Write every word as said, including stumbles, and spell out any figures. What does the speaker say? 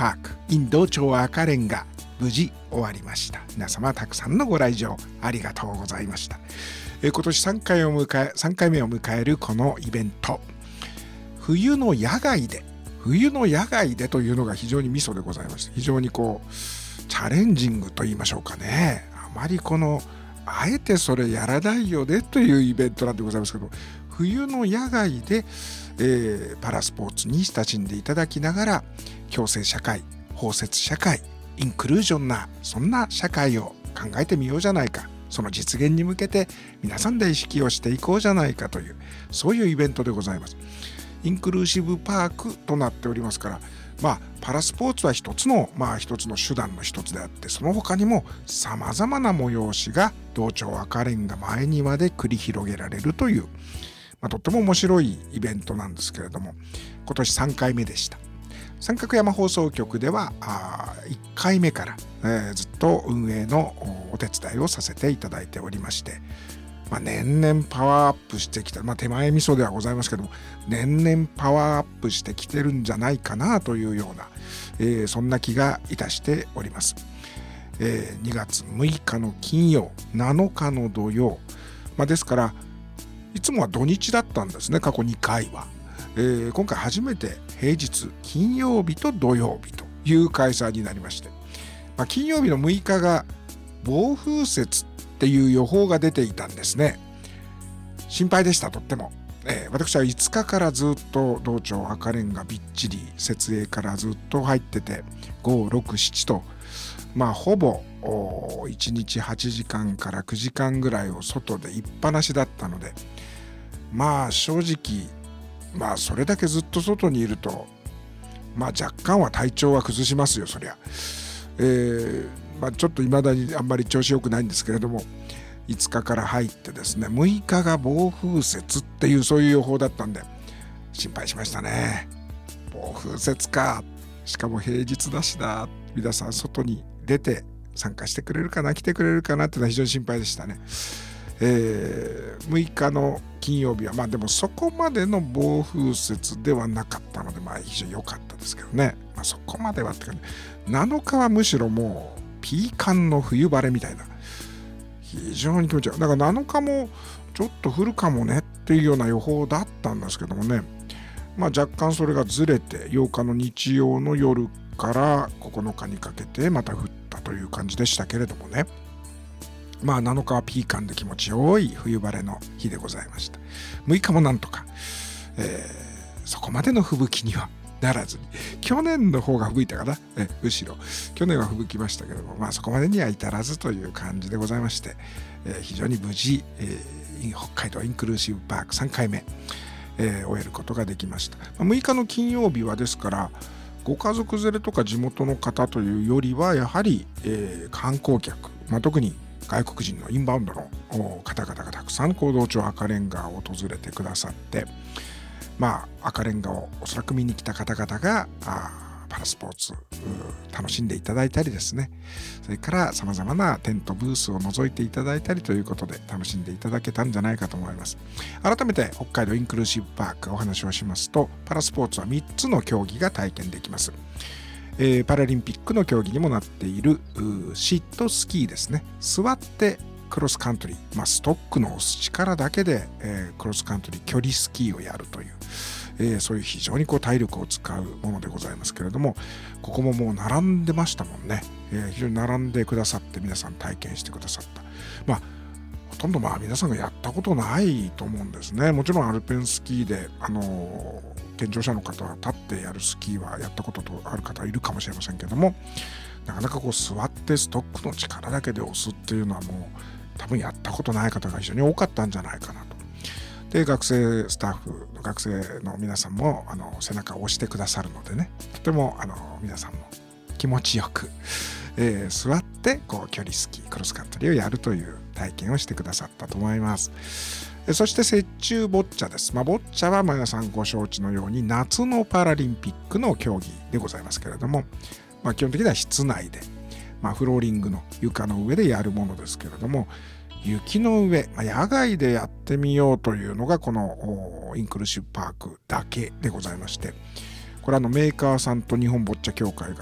パーク in 道庁赤レンガ無事終わりました。皆様たくさんのご来場ありがとうございました。えー、今年さんかいを迎えさんかいめを迎えるこのイベント、冬の野外で冬の野外でというのが非常にミソでございまして、非常にこうチャレンジングと言いましょうかね。あまりこのあえてそれやらないよねというイベントなんでございますけど、冬の野外で、えー、パラスポーツに親しんでいただきながら、共生社会、包摂社会、インクルージョンなそんな社会を考えてみようじゃないか、その実現に向けて皆さんで意識をしていこうじゃないかという、そういうイベントでございます。インクルーシブパークとなっておりますから、まあパラスポーツは一つのまあ一つの手段の一つであって、その他にもさまざまな催しが道庁赤レンガ前庭で繰り広げられるという、まあ、とっても面白いイベントなんですけれども、今年さんかいめでした。三角山放送局ではあいっかいめから、えー、ずっと運営のお手伝いをさせていただいておりまして、まあ、年々パワーアップしてきた、まあ、手前味噌ではございますけども、年々パワーアップしてきてるんじゃないかなというような、えー、そんな気がいたしております。えー、にがつむいかの金曜、なのかの土曜、まあ、ですからいつもは土日だったんですね、過去にかいは。えー、今回初めて平日金曜日と土曜日という開催になりまして、まあ、金曜日のむいかが暴風雪っていう予報が出ていたんですね。心配でした、とっても。えー、私はいつかからずっと道庁赤レンガびっちり設営からずっと入ってて、ご、ろく、しちとまあほぼいちにちはちじかんからくじかんぐらいを外でいっぱなしだったので、まあ正直まあそれだけずっと外にいると、まあ若干は体調は崩しますよ、そりゃ。えー、まあちょっと未だにあんまり調子良くないんですけれども、いつかから入ってですね、むいかが暴風雪っていうそういう予報だったんで心配しましたね。暴風雪か、しかも平日だしな、皆さん外に出て参加してくれるかな、来てくれるかなっていうのは非常に心配でしたね。えー、むいかの金曜日はまあでもそこまでの暴風雪ではなかったので、まあ非常に良かったですけどね。まあそこまではってか、ね、なのかはむしろもうピーカンの冬晴れみたいな、非常に気持ちいい。だからなのかもちょっと降るかもねっていうような予報だったんですけどもね、まあ若干それがずれてようかの日曜の夜からここのかにかけてまた降ったという感じでしたけれどもね。まあなのかはピーカンで気持ちよい冬晴れの日でございました。むいかもなんとか、えー、そこまでの吹雪にはならずに、去年の方が吹雪いたかな、え後ろ去年は吹雪きましたけども、まあそこまでには至らずという感じでございまして、えー、非常に無事、えー、北海道インクルーシブパークさんかいめ、えー、終えることができました。まあ、むいかの金曜日はですからご家族連れとか地元の方というよりはやはり、えー、観光客、まあ、特に外国人のインバウンドの方々がたくさん道庁赤レンガを訪れてくださって、まあ赤レンガをおそらく見に来た方々がパラスポーツ楽しんでいただいたりですね、それからさまざまなテントブースを覗いていただいたりということで楽しんでいただけたんじゃないかと思います。改めて北海道インクルーシブパークお話をしますと、パラスポーツはみっつの競技が体験できます。えー、パラリンピックの競技にもなっているシットスキーですね。座ってクロスカントリー、まあ、ストックの押す力だけで、えー、クロスカントリー距離スキーをやるという、えー、そういう非常にこう体力を使うものでございますけれども、ここももう並んでましたもんね。えー、非常に並んでくださって皆さん体験してくださった。まあほとんどまあ皆さんがやったことないと思うんですね。もちろんアルペンスキーであのー健常者の方は立ってやるスキーはやったこととある方はいるかもしれませんけども、なかなかこう座ってストックの力だけで押すっていうのはもう多分やったことない方が非常に多かったんじゃないかなと。で学生スタッフの学生の皆さんもあの背中を押してくださるのでね、とてもあの皆さんも気持ちよく、えー、座ってこう距離スキークロスカントリーをやるという体験をしてくださったと思います。そして雪中ボッチャです。まあ、ボッチャは皆さんご承知のように夏のパラリンピックの競技でございますけれども、まあ、基本的には室内で、まあ、フローリングの床の上でやるものですけれども、雪の上、まあ、野外でやってみようというのがこのインクルーシブパークだけでございまして、これはあのメーカーさんと日本ボッチャ協会が